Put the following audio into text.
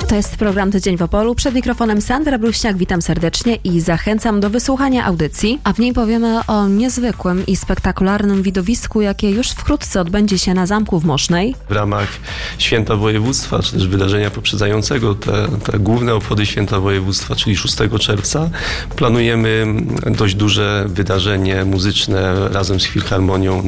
To jest program Tydzień w Opolu. Przed mikrofonem Sandra Bruśniak, witam serdecznie i zachęcam do wysłuchania audycji, a w niej powiemy o niezwykłym i spektakularnym widowisku, jakie już wkrótce odbędzie się na Zamku w Mosznej. W ramach Święta Województwa, czy też wydarzenia poprzedzającego te główne obchody Święta Województwa, czyli 6 czerwca, planujemy dość duże wydarzenie muzyczne razem z Filharmonią